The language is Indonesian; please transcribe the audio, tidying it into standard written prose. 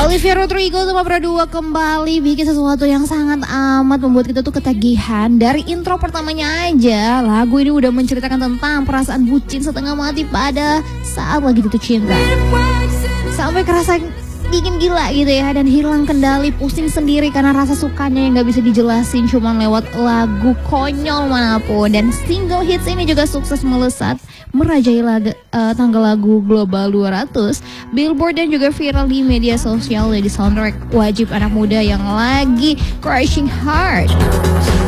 Olivia Rodrigo sama Berdua kembali bikin sesuatu yang sangat amat membuat kita tuh ketagihan. Dari intro pertamanya aja, lagu ini udah menceritakan tentang perasaan bucin setengah mati pada saat lagi jatuh cinta. Sampai kerasa bikin gila gitu ya, dan hilang kendali, pusing sendiri karena rasa sukanya yang gak bisa dijelasin cuman lewat lagu konyol manapun. Dan single hits ini juga sukses melesat merajai tangga lagu global 200 Billboard dan juga viral di media sosial. Jadi soundtrack wajib anak muda yang lagi crushing hard.